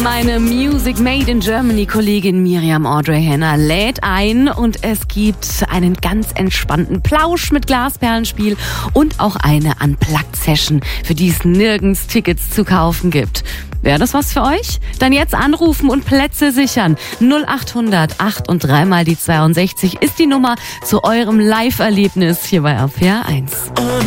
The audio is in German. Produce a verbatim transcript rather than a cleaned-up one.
Meine Music Made in Germany Kollegin Miriam Audrey Henner lädt ein und es gibt einen ganz entspannten Plausch mit Glasperlenspiel und auch eine Unplugged-Session, für die es nirgends Tickets zu kaufen gibt. Wäre das was für euch? Dann jetzt anrufen und Plätze sichern. null acht hundert acht und dreimal die zweiundsechzig ist die Nummer zu eurem Live-Erlebnis hier bei R P R eins.